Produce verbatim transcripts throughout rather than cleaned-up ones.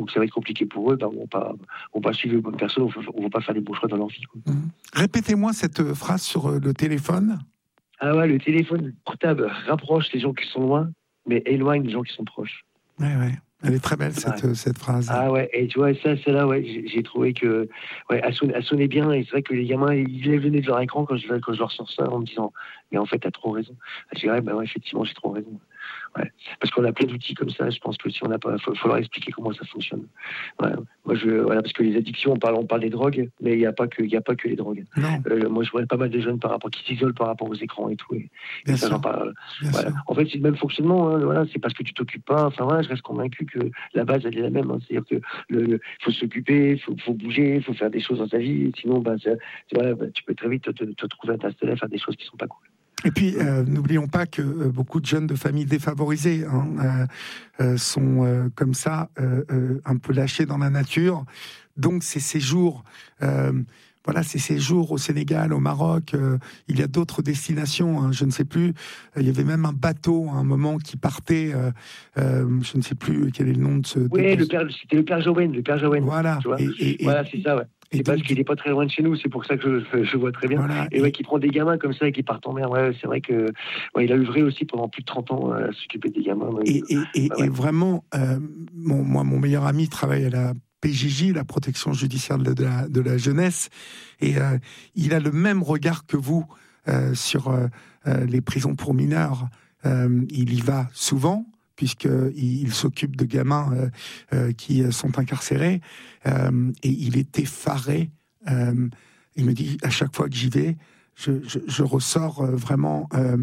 ou que ça va être compliqué pour eux, ben, on va pas, on va pas suivre les bonnes personnes, on ne va pas faire les bons choix dans leur vie, quoi. Mmh. Répétez-moi cette phrase sur le téléphone. Ah ouais, le téléphone portable rapproche les gens qui sont loin, mais éloigne les gens qui sont proches. Ouais, ouais. Elle est très belle, cette, ouais. cette phrase. Ah ouais, et tu vois, ça, celle-là, ouais, j'ai, j'ai trouvé que, ouais, elle sonnait, elle sonnait bien, et c'est vrai que les gamins, ils lèvent le nez de leur écran quand je, quand je leur sors ça en me disant, mais en fait, t'as trop raison. Je dirais, bah ouais, effectivement, j'ai trop raison. Ouais. Parce qu'on a plein d'outils comme ça, je pense que si on n'a pas, faut, faut leur expliquer comment ça fonctionne. Ouais. Moi, je, voilà, parce que les addictions, on parle, on parle des drogues, mais il n'y a pas que, il y a pas que les drogues. Euh, moi, je vois pas mal de jeunes par rapport, qui s'isolent par rapport aux écrans et tout, et, et ça, j'en parle. Voilà. En fait, c'est le même fonctionnement, hein, voilà, c'est parce que tu t'occupes pas, enfin, voilà, je reste convaincu que la base, elle est la même, hein, c'est-à-dire que le, le, faut s'occuper, faut, faut bouger, faut faire des choses dans sa vie, sinon, bah, ça, voilà, bah, tu peux très vite te, te, te trouver installé à faire des choses qui sont pas cool. Et puis, euh, n'oublions pas que euh, beaucoup de jeunes de familles défavorisées hein, euh, euh, sont euh, comme ça, euh, euh, un peu lâchés dans la nature. Donc, ces séjours, euh, voilà, ces séjours au Sénégal, au Maroc, euh, il y a d'autres destinations, hein, je ne sais plus. Il y avait même un bateau à un moment qui partait, euh, euh, je ne sais plus quel est le nom de ce... Oui, le père, c'était le père Jowen, le père Jowen. Voilà. Tu vois et, et, voilà, c'est ça, ouais. C'est et parce donc, qu'il n'est pas très loin de chez nous, c'est pour ça que je, je vois très bien. Voilà, et, et ouais, qui prend des gamins comme ça et qui partent en mer. Ouais, c'est vrai que ouais, il a œuvré aussi pendant plus de trente ans à s'occuper des gamins. Ouais, et, et, et, bah ouais. et vraiment, euh, mon, moi, mon meilleur ami travaille à la P J J, la protection judiciaire de, de, la, de la jeunesse, et euh, il a le même regard que vous euh, sur euh, les prisons pour mineurs. Euh, il y va souvent, puisqu'il il s'occupe de gamins euh, euh, qui sont incarcérés, euh, et il est effaré. Euh, il me dit, à chaque fois que j'y vais, je, je, je ressors euh, vraiment... Euh,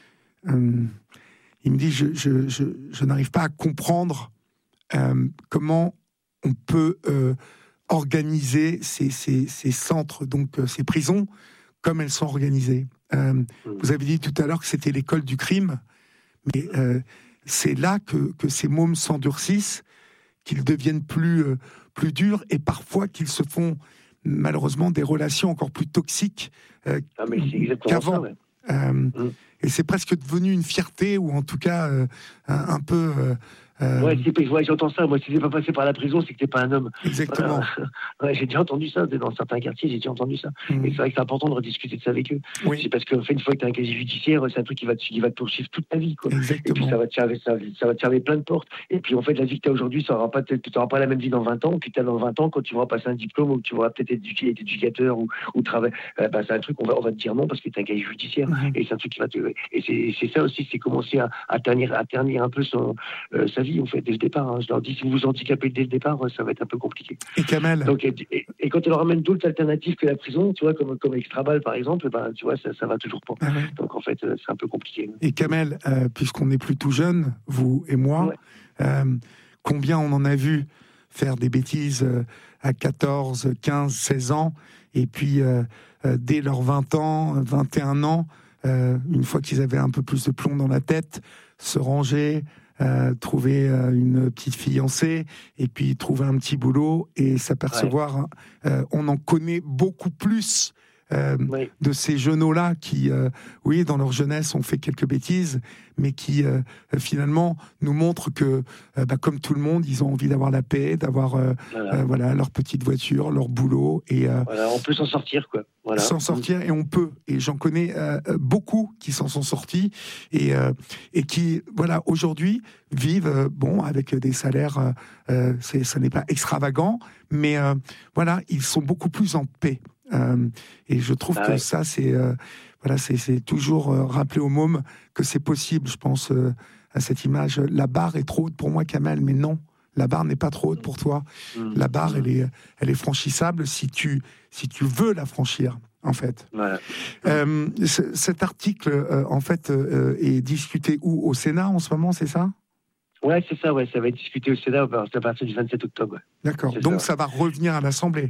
euh, il me dit, je, je, je, je n'arrive pas à comprendre euh, comment on peut euh, organiser ces, ces, ces centres, donc euh, ces prisons, comme elles sont organisées. Euh, mmh. Vous avez dit tout à l'heure que c'était l'école du crime, mais... Euh, c'est là que, que ces mômes s'endurcissent, qu'ils deviennent plus, euh, plus durs et parfois qu'ils se font malheureusement des relations encore plus toxiques euh, ah, mais c'est qu'avant. Ça, ouais. euh, mmh. Et c'est presque devenu une fierté ou en tout cas euh, un, un peu... Euh, Euh... Ouais, c'est, ouais, j'entends ça. Moi, si t'es pas passé par la prison, c'est que t'es pas un homme. Exactement. Voilà. Ouais, j'ai déjà entendu ça dans certains quartiers. J'ai déjà entendu ça. Mmh. Et c'est vrai que c'est important de rediscuter de ça avec eux. Oui. C'est parce qu'en fait, une fois que t'as un casier judiciaire, c'est un truc qui va te, qui va te poursuivre toute ta vie, quoi. Exactement. Et puis ça va te fermer, ça, ça va te fermer plein de portes. Et puis en fait, la vie que t'as aujourd'hui, ça aura pas, t'auras pas la même vie dans vingt ans. Et puis t'as dans vingt ans, quand tu vas passer un diplôme ou que tu vas peut-être être éducateur ou, ou travailler, euh, bah, c'est un truc qu'on va, on va te dire non parce que t'as un casier judiciaire. Mmh. Et c'est un truc qui va te, et c'est, c'est ça aussi, c'est commencer à, à ternir, à ternir un peu son, euh, sa vie, en fait, dès le départ. Je leur dis, si vous vous handicapez dès le départ, ça va être un peu compliqué. Et Kamel. Donc, et, et, et quand on leur amène d'autres alternatives que la prison, tu vois, comme, comme Extrabal par exemple, ben, tu vois, ça, ça va toujours pas. Ah ouais. Donc en fait, c'est un peu compliqué. Et Kamel, euh, puisqu'on est plus tout jeune, vous et moi, ouais. euh, combien on en a vu faire des bêtises euh, à quatorze, quinze, seize ans, et puis euh, euh, dès leurs vingt ans, vingt et un ans, euh, une fois qu'ils avaient un peu plus de plomb dans la tête, se ranger, Euh, trouver euh, une petite fiancée et puis trouver un petit boulot et s'apercevoir, ouais. euh, on en connaît beaucoup plus euh, oui. de ces jeunes-là qui, euh, oui, dans leur jeunesse, ont fait quelques bêtises, mais qui euh, finalement nous montrent que, euh, bah, comme tout le monde, ils ont envie d'avoir la paix, d'avoir euh, voilà. Euh, voilà, leur petite voiture, leur boulot. Et, euh, voilà, on peut s'en sortir, quoi. Voilà. S'en sortir, et on peut. Et j'en connais euh, beaucoup qui s'en sont sortis et, euh, et qui, voilà, aujourd'hui, vivent, euh, bon, avec des salaires, euh, c'est, ça n'est pas extravagant, mais euh, voilà, ils sont beaucoup plus en paix. Euh, et je trouve ah que ouais. ça, c'est, euh, voilà, c'est, c'est toujours euh, rappeler aux mômes que c'est possible. Je pense euh, à cette image. La barre est trop haute pour moi, Kamel, mais non. La barre n'est pas trop haute pour toi. Mmh. La barre, mmh. elle est, elle est franchissable si tu, si tu veux la franchir, en fait. Voilà. Euh, c- cet article, euh, en fait, euh, est discuté où ? Au Sénat, en ce moment, c'est ça ? Ouais, c'est ça, ouais. Ça va être discuté au Sénat à partir du vingt-sept octobre. D'accord. C'est Donc, ça, ça va revenir à l'Assemblée.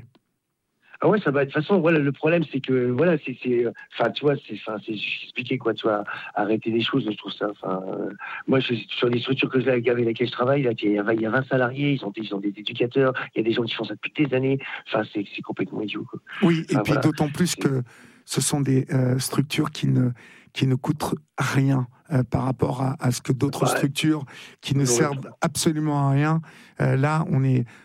Ah ouais, ça va. De toute façon, voilà, le problème, c'est que, voilà, c'est, c'est, enfin, tu vois, c'est, enfin, c'est expliquer quoi, tu vois, arrêter les choses. Je trouve ça, enfin, euh, moi, je, sur les structures que j'ai avec lesquelles je travaille, là, il y a, il y a vingt salariés, ils ont, ils ont des éducateurs, il y a des gens qui font ça depuis des années. Enfin, c'est, c'est complètement idiot, quoi. Oui, et enfin, puis voilà. d'autant plus c'est... que ce sont des euh, structures qui ne qui ne coûtent rien euh, par rapport à, à ce que d'autres ouais. structures qui ne ouais. servent absolument à rien. Euh, là, on est